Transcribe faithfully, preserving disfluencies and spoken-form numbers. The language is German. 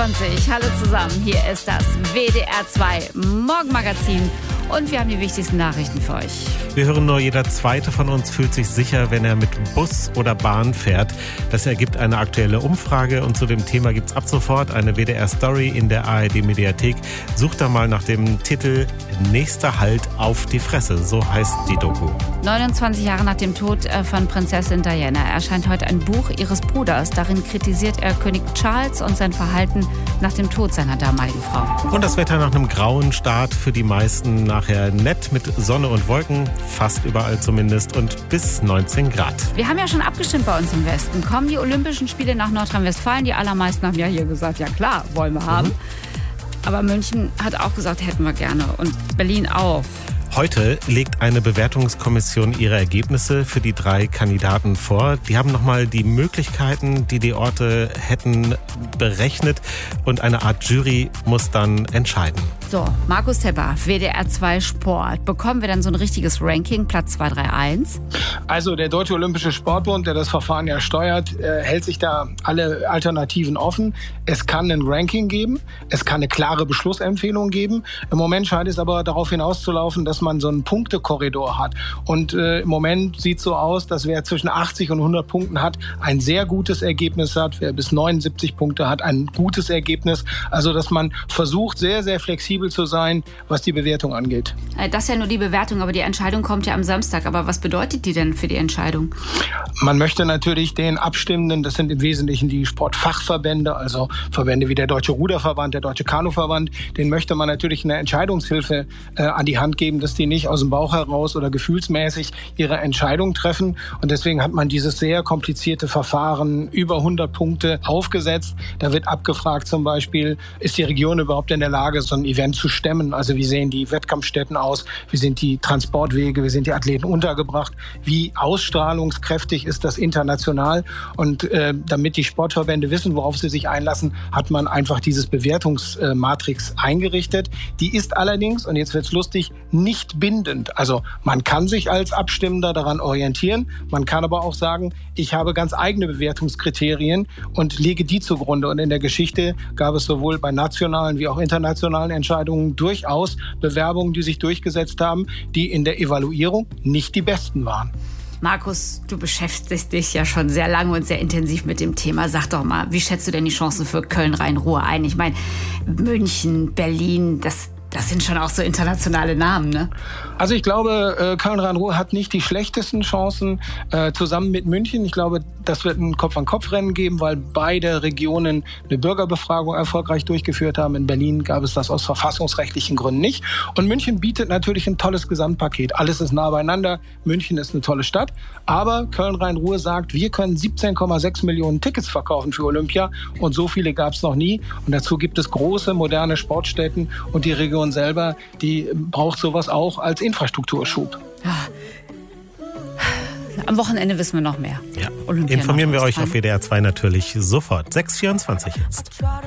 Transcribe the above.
zwanzig. Hallo zusammen, hier ist das W D R zwei Morgenmagazin und wir haben die wichtigsten Nachrichten für euch. Wir hören nur, jeder Zweite von uns fühlt sich sicher, wenn er mit Bus oder Bahn fährt. Das ergibt eine aktuelle Umfrage und zu dem Thema gibt's ab sofort eine W D R-Story in der A R D-Mediathek. Sucht da mal nach dem Titel Nächster Halt auf die Fresse, so heißt die Doku. neunundzwanzig Jahre nach dem Tod von Prinzessin Diana erscheint heute ein Buch ihres Bruders. Darin kritisiert er König Charles und sein Verhalten nach dem Tod seiner damaligen Frau. Und das Wetter nach einem grauen Start für die meisten nachher nett mit Sonne und Wolken, fast überall zumindest, und bis neunzehn Grad. Wir haben ja schon abgestimmt bei uns im Westen. Kommen die Olympischen Spiele nach Nordrhein-Westfalen? Die allermeisten haben ja hier gesagt, ja klar, wollen wir haben. Mhm. Aber München hat auch gesagt, hätten wir gerne. Und Berlin auch. Heute legt eine Bewertungskommission ihre Ergebnisse für die drei Kandidaten vor. Die haben nochmal die Möglichkeiten, die die Orte hätten, berechnet. Und eine Art Jury muss dann entscheiden. So, Markus Tepper, W D R zwei Sport. Bekommen wir dann so ein richtiges Ranking, Platz zwei, drei, eins? Also der Deutsche Olympische Sportbund, der das Verfahren ja steuert, äh, hält sich da alle Alternativen offen. Es kann ein Ranking geben, es kann eine klare Beschlussempfehlung geben. Im Moment scheint es aber darauf hinauszulaufen, dass man so einen Punktekorridor hat. Und äh, im Moment sieht es so aus, dass wer zwischen achtzig und hundert Punkten hat, ein sehr gutes Ergebnis hat. Wer bis neunundsiebzig Punkte hat, ein gutes Ergebnis. Also dass man versucht, sehr, sehr flexibel zu sein, was die Bewertung angeht. Das ist ja nur die Bewertung, aber die Entscheidung kommt ja am Samstag. Aber was bedeutet die denn für die Entscheidung? Man möchte natürlich den Abstimmenden, das sind im Wesentlichen die Sportfachverbände, also Verbände wie der Deutsche Ruderverband, der Deutsche Kanuverband, denen möchte man natürlich eine Entscheidungshilfe äh, an die Hand geben, dass die nicht aus dem Bauch heraus oder gefühlsmäßig ihre Entscheidung treffen. Und deswegen hat man dieses sehr komplizierte Verfahren, über hundert Punkte aufgesetzt. Da wird abgefragt zum Beispiel, ist die Region überhaupt in der Lage, so ein Event zu stemmen? Also wie sehen die Wettkampfstätten aus? Wie sind die Transportwege? Wie sind die Athleten untergebracht? Wie ausstrahlungskräftig ist das international? Und äh, damit die Sportverbände wissen, worauf sie sich einlassen, hat man einfach dieses Bewertungsmatrix eingerichtet. Die ist allerdings, und jetzt wird's lustig, nicht bindend. Also man kann sich als Abstimmender daran orientieren. Man kann aber auch sagen, ich habe ganz eigene Bewertungskriterien und lege die zugrunde. Und in der Geschichte gab es sowohl bei nationalen wie auch internationalen Entscheidungen durchaus Bewerbungen, die sich durchgesetzt haben, die in der Evaluierung nicht die besten waren. Markus, du beschäftigst dich ja schon sehr lange und sehr intensiv mit dem Thema. Sag doch mal, wie schätzt du denn die Chancen für Köln-Rhein-Ruhr ein? Ich meine, München, Berlin, das Das sind schon auch so internationale Namen, ne? Also ich glaube, Köln-Rhein-Ruhr hat nicht die schlechtesten Chancen äh, zusammen mit München. Ich glaube, das wird ein Kopf-an-Kopf-Rennen geben, weil beide Regionen eine Bürgerbefragung erfolgreich durchgeführt haben. In Berlin gab es das aus verfassungsrechtlichen Gründen nicht. Und München bietet natürlich ein tolles Gesamtpaket. Alles ist nah beieinander. München ist eine tolle Stadt. Aber Köln-Rhein-Ruhr sagt, wir können siebzehn Komma sechs Millionen Tickets verkaufen für Olympia. Und so viele gab es noch nie. Und dazu gibt es große, moderne Sportstätten. Und die Region selber, die braucht sowas auch als Infrastrukturschub. Am Wochenende wissen wir noch mehr. Ja. Informieren wir euch auf W D R zwei natürlich sofort. sechs Uhr vierundzwanzig jetzt.